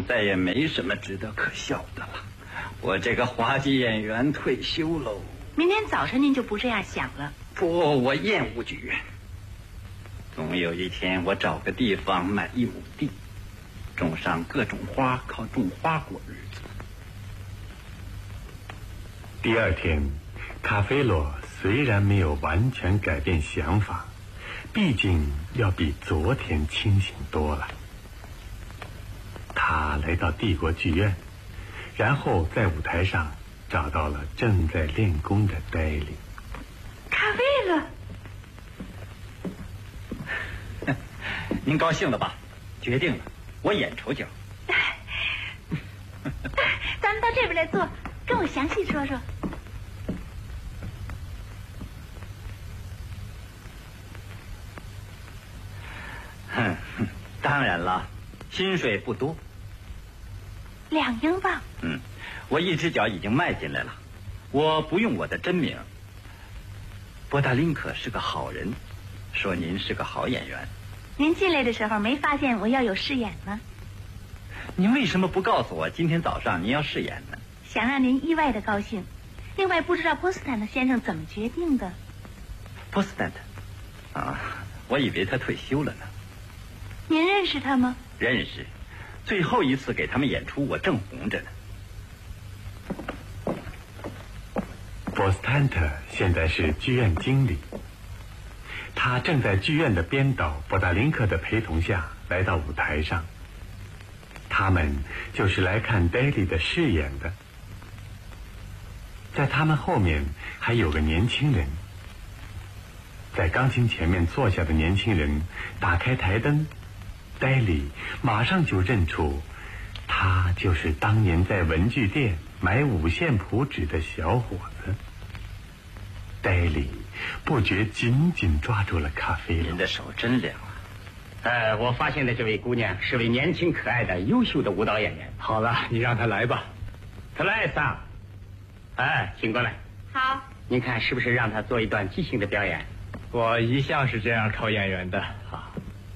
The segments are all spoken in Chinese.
上再也没什么值得可笑的了。我这个滑稽演员退休喽。 明天早晨您就不这样想了。 不，我厌恶剧院。总有一天，我找个地方买1亩地，种上各种花，靠种花过日子。 第二天，卡菲罗虽然没有完全改变想法，毕竟要比昨天清醒多了。他来到帝国剧院，然后在舞台上找到了正在练功的黛莉。 卡菲罗， 您高兴了吧？决定了，我演丑角。 咱们到这边来坐，跟我详细说说。 当然了，薪水不多 2英镑。 我一只脚已经迈进来了。我不用我的真名。波达林可是个好人，说您是个好演员。 您进来的时候没发现我要有饰演吗？ 您为什么不告诉我今天早上您要饰演呢？ 想让您意外的高兴。另外，不知道波斯坦的先生怎么决定的。 波斯坦啊，我以为他退休了呢。 您认识他吗？ 认识，最后一次给他们演出，我正红着呢。 波斯坦特现在是剧院经理，他正在剧院的编导博达林克的陪同下来到舞台上。他们就是来看黛莉的饰演的。在他们后面还有个年轻人。在钢琴前面坐下的年轻人打开台灯，黛莉马上就认出他就是当年在文具店买5线谱纸的小伙子。黛莉不觉紧紧抓住了咖啡了。 您的手真凉啊！ 我发现的这位姑娘是位年轻可爱的优秀的舞蹈演员。 好了，你让她来吧。 特莱莎，请过来。 好。 您看是不是让她做一段即兴的表演？ 我一向是这样考演员的。 好，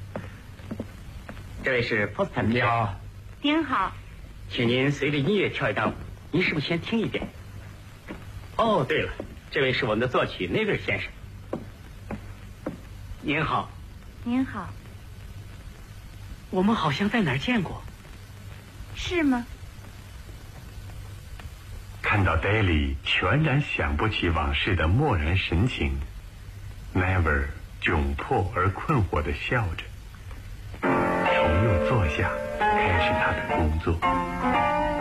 这位是波斯坦。 你好。 您好。 请您随着音乐跳一段舞。您是不是先听一遍？哦，对了，这位是我们的作曲内维尔先生。您好。 您好。 我们好像在哪儿见过。 是吗？ 看到黛莉全然想不起往事的漠然神情，奈维尔窘迫而困惑地笑着，重又坐下，开始他的工作。